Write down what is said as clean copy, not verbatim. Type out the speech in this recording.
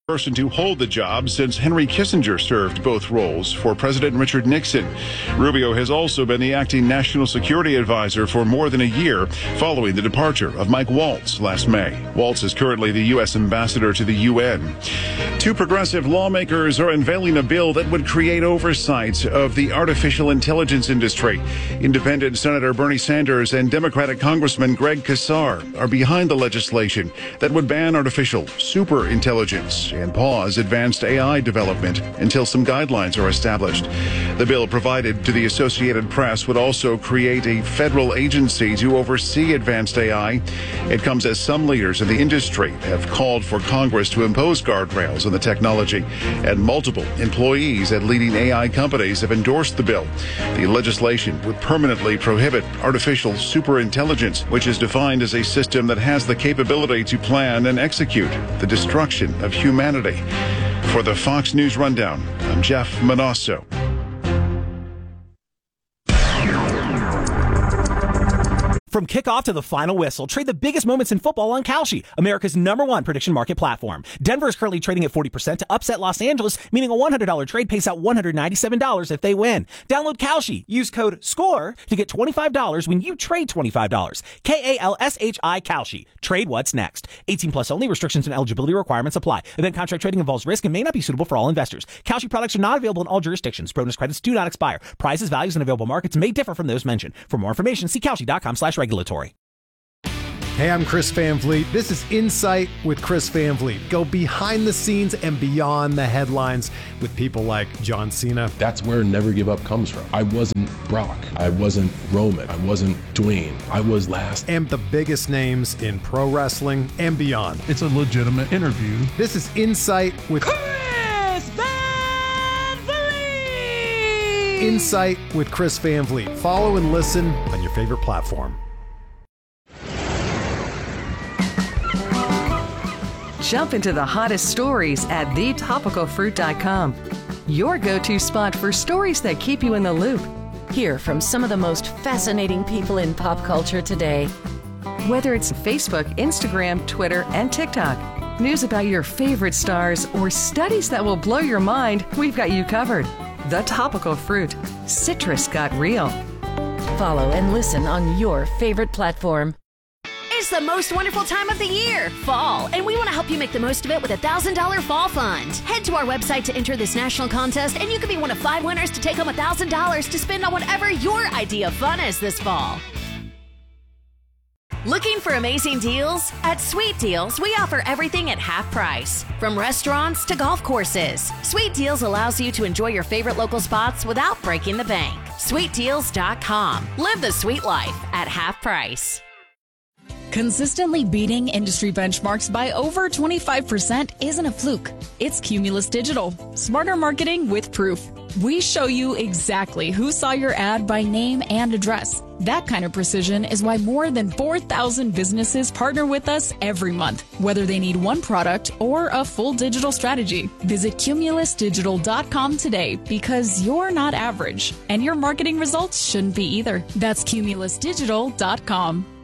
person to hold the job since Henry Kissinger served both roles for President Richard Nixon. Rubio has also been the acting national security advisor for more than a year following the departure of Mike Waltz last May. Waltz is currently the U.S. ambassador to the UN. Two progressive lawmakers are unveiling a bill that would create oversight of the artificial intelligence industry. Independent Senator Bernie Sanders and Democratic Congressman Greg Casar are behind the legislation that would ban artificial superintelligence and pause advanced AI development until some guidelines are established. The bill provided to the Associated Press would also create a federal agency to oversee advanced AI. It comes as some leaders in the industry have called for Congress to impose guardrails on the technology, and multiple employees at leading AI companies have endorsed the bill. The legislation would permanently prohibit artificial superintelligence, which is defined as a system that has the capability to plan and execute the destruction of humanity. For the Fox News Rundown, I'm Jeff Manasso. From kickoff to the final whistle, trade the biggest moments in football on Kalshi, America's #1 prediction market platform. Denver is currently trading at 40% to upset Los Angeles, meaning a $100 trade pays out $197 if they win. Download Kalshi. Use code SCORE to get $25 when you trade $25. Kalshi Kalshi. Trade what's next. 18 plus only. Restrictions and eligibility requirements apply. Event contract trading involves risk and may not be suitable for all investors. Kalshi products are not available in all jurisdictions. Bonus credits do not expire. Prices, values, and available markets may differ from those mentioned. For more information, see Kalshi.com/regulatory. Hey, I'm Chris Van Vliet. This is Insight with Chris Van Vliet. Go behind the scenes and beyond the headlines with people like John Cena. That's where Never Give Up comes from. I wasn't Brock. I wasn't Roman. I wasn't Dwayne. I was last. And the biggest names in pro wrestling and beyond. It's a legitimate interview. This is Insight with Chris Van Vliet. Insight with Chris Van Vliet. Follow and listen on your favorite platform. Jump into the hottest stories at thetopicalfruit.com. Your go-to spot for stories that keep you in the loop. Hear from some of the most fascinating people in pop culture today. Whether it's Facebook, Instagram, Twitter, and TikTok, news about your favorite stars, or studies that will blow your mind, we've got you covered. The Topical Fruit. Citrus got real. Follow and listen on your favorite platform. It's the most wonderful time of the year, fall, and we want to help you make the most of it with a $1,000 fall fund. Head to our website to enter this national contest, and you could be one of 5 winners to take home $1,000 to spend on whatever your idea of fun is this fall. Looking for amazing deals? At Sweet Deals, we offer everything at half price. From restaurants to golf courses, Sweet Deals allows you to enjoy your favorite local spots without breaking the bank. SweetDeals.com. Live the sweet life at half price. Consistently beating industry benchmarks by over 25% isn't a fluke. It's Cumulus Digital. Smarter marketing with proof. We show you exactly who saw your ad by name and address. That kind of precision is why more than 4,000 businesses partner with us every month, whether they need one product or a full digital strategy. Visit cumulusdigital.com today because you're not average, and your marketing results shouldn't be either. That's cumulusdigital.com.